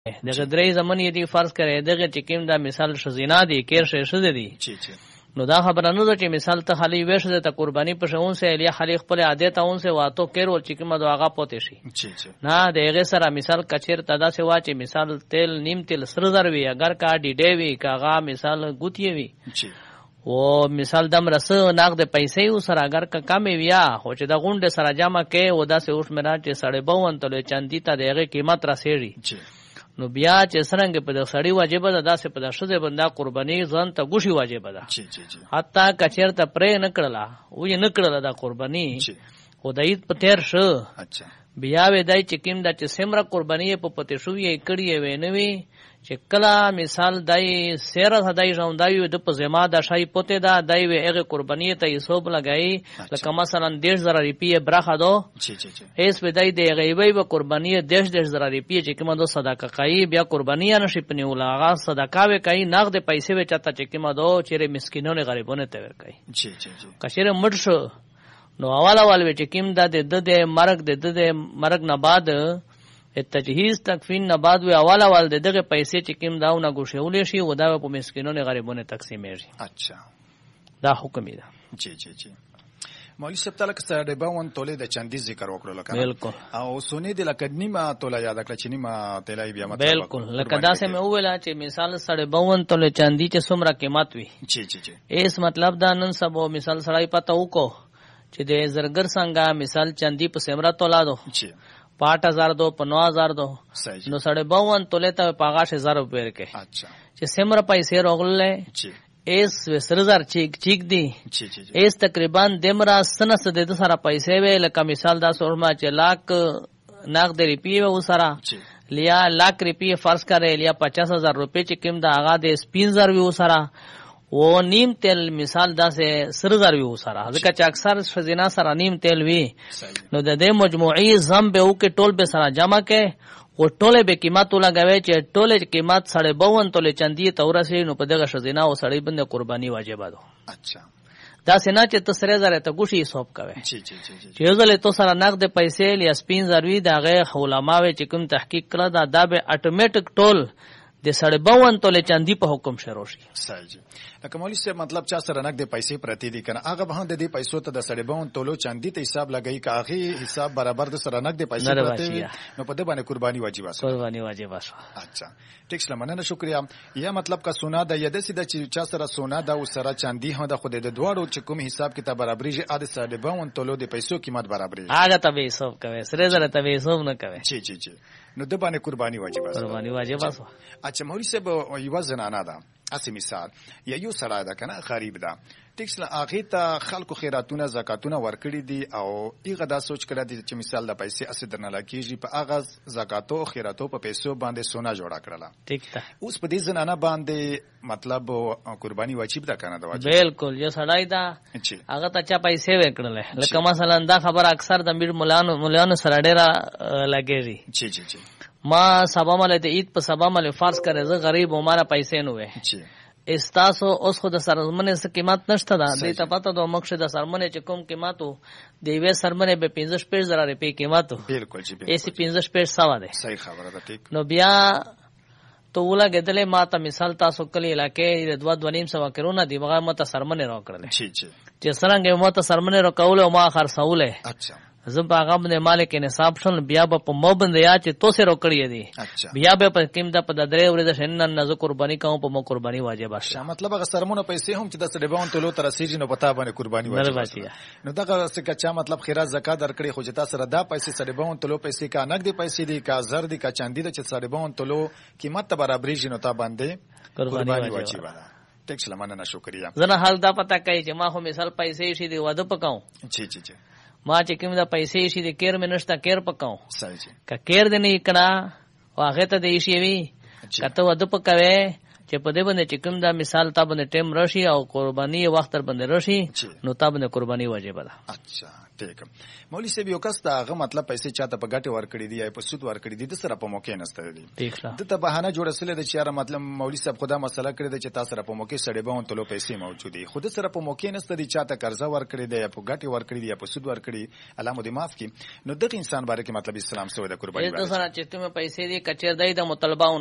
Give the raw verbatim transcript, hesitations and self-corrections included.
دغه درې زمونې دی فرض کړي دغه چې کوم دا مثال شزینا دی کیر شه شزه دی نو دا خبره نه ده چې مثال ته خالی وېښ ده ته قرباني په شون سه الیا خالی خپل عادت اون سه واتو کیر ول چې کومه دغه پوتې شي نه دغه سره مثال کچیر تدا سه واچي مثال تیل نیم تیل سر زر وی اگر کا ډی ډی وی کاغه مثال ګوتی وی او مثال دم رس نقد پیسې او سره اگر کا کم ویا خو چې د غونډه سره جمع کې و دا سه اوس منا چې ساڑھے باون تل چاندی ته دغه قیمت راسېږي نو بیا چې څنګه په د سړی واجب ده داسې په د شذ بندا قرباني ځان ته ګوشي واجب ده حتی کچیر ته پرې نکړلا و یې نکړلا دا قرباني او د عید په تیر شو بیا وې دای چې کیم دا چې سمره قرباني په پته شو یې کړی وې نه وی چې کلا مثال دای سیره هدای ژوند دای د په زما د شای پته دا دای وې هغه قرباني ته حساب لګای لکه مثلا دیش زره روپیه برخه دو ایس وې دای د غیبی په قرباني دیش دیش زره روپیه چې کومه دو صدقه کوي بیا قرباني نشي پنی ولاغه صدقه وې کوي نقد پیسې وې چاته چې کومه دو چې مسکینونو غریبونو ته ور کوي کشر مړ شو نو اول اول وی چې کیم دا د د مرګ د د مرګ نه بعد تجهیز تکفین نه بعد وی اول اول د دغه پیسې چې کیم داو نه ګوښولې شي و دا په مسکینونو غریبونو تقسیمېږي. اچھا دا حکم دی. جی جی جی مولوی صاحب تعالی که سره باون توله د چاندي ذکر وکړو لکه بالکل او سونی د لکه نیمه توله یاد کړ چې نیمه تلای بیا مطلب بالکل لکه دا سه مې ویلا چې مثال سره باون توله چاندي چې څومره قیمت وي جی جی جی ایس مطلب دا نن سبو مثال سړی پته وکړو چې د زرګر څنګه مثال چاندي په سمرا تولا دو پاٹ ہزار دو پنو ہزار دو نو ساڑھے باون تولے تا پاغاش ہزار روپے رکے چھ سمرا پیسے روغلے ایس وسرزار چیک چیک دی ایس تقریباً دمرا سنس دے دو سارا پیسے وے لکا مثال دا سورما چھ لاکھ ناک دے ریپیے وے وہ سارا لیا لاکھ ریپیے فرض کرے لیا پچاس ہزار روپے چھ کم دا آغا دے سپین ہزار وے وہ سارا وہ نیم تیل مثال دا سے سرزار وی سارا ځکه چې اکثر شزینا سره نیم تیل وی نو د دې مجموعي زم به او کې ټول به سره جمع کې او ټوله به قیمت لګوي چې ټوله قیمت ساڑھے باون تولې چاندي تورسي نو په دغه شزینا او سړی باندې قرباني واجب ده. اچھا دا سینا چې تسره زره ته ګوشي حساب کوي چې یو ځل ته سره نقد پیسې لیا سپین زروي دغه علماء چې کوم تحقیق کړه دا دا به اتوماتیک ټول د ساڑھے باون تولې چاندي په حکم شروع شي. صحیح لکه مولوی صاحب مطلب چا سره نقد پیسې پرتی دي کنه هغه به د دې پیسو ته د ساڑھے باون تولو چاندي ته حساب لګای کاغي حساب برابر د سره نقد پیسې پرتی نو په دې باندې قرباني واجب است قرباني واجب است. اچھا ټیک سلام مننه شکریا. یا مطلب کا سونا د یده سید چې چا سره سونا د او سره چاندي هم د خود د دوړو چې کوم حساب کتاب برابرېږي ا د ساڑھے باون تولو د پیسو قیمت برابرېږي هغه ته به حساب کوي سره زره ته به حساب نه کوي. جی جی جی نو د باندې قرباني واجب است قرباني واجب است. اچھا مولوی صاحب یو زنانه ده اسی مثال یا یو سړی ده کنه غریب ده ټیکس له هغه ته خلکو خیراتونه زکاتونه ورکړي دي او ایغه دا سوچ کړی دي چې مثال د پیسې اسی درنه لکېږي په هغه زکاتو او خیراتو په پیسو باندې سونا جوړه کړله ټیک ده اوس په دې زنانه باندې مطلب قرباني واجب ده کنه دا واجب بالکل یو سړی ده هغه ته چا پیسې ورکړل لکه مثلا دا خبر اکثر د میر مولانو مولانو سره ډیره لګېږي. جی جی جی ما سبا مله د عید په سبا مله فرض کړي زه غریب و مارا پیسې نه وې استاسو اوس خو د سرمنه څه قیمت نشته ده دې ته پته ده مقصد د سرمنه چې کوم قیمت دی وې سرمنه به پنځه شپږ زره روپۍ قیمت بالکل جی بالکل ایسی پنځه شپږ سوا ده. صحیح خبره ده. ټیک نو بیا تو ولا غدلې ما ته مثال تاسو کلی علاقې د دوه دوه نیم سوا کرونه دی مغه مت سرمنه را کړل جی جی چې څنګه مت سرمنه را کول او ما خرڅوله. اچھا زم په هغه باندې مالک نصاب شون بیا په مو باندې یا چې تو سره وکړی دی بیا به په قیمت په درې ورځې شنن نزو قرباني کوم په مو قرباني واجب است. مطلب هغه سرمونه پیسې هم چې د سړي باون تلو تر سیږي نو پتا باندې قرباني واجب است. نو دغه څه چا مطلب خیرات زکات درکړي خو چې تاسو سره دا پیسې سړي باون تلو پیسې کا نقد پیسې دي کا زر دي کا چاندي دي چې سړي باون تلو قیمت ته برابرېږي نو تا باندې قرباني واجب ده. ټیک سلام مننه شکریا. زنه حال دا پتا کوي چې ما خو مثال پیسې شي دی واده پکاو. جی جی جی ما چې کوم دا پیسې شي د کیر منشتا کیر پکاو. صحیح کا کیر دې نه کړه واغه ته دې شي وی کته ود پکاوي چې په دې باندې چې کوم دا مثال تا باندې ټیم راشي او قرباني وخت تر باندې راشي نو تا باندې قرباني واجب ده. اچھا ټیک مولوی صاحب یو کس دا هغه مطلب پیسې چاته په ګټه ورکړي دي یا په سود ورکړي دي د سره په موقع نسته دي د ته بهانه جوړه سره د چیرې مطلب مولوی صاحب خدا مسله کړی د چې تاسو سره په موقع سړي به تلو پیسې موجود دي خود سره په موقع نسته دي چاته قرضه ورکړي دي یا په ګټه ورکړي دي یا په سود ورکړي علامه دې معاف کی نو دغه انسان باندې مطلب اسلام سوی د قرباني د سره چې ته پیسې دي کچیر دای د مطالبه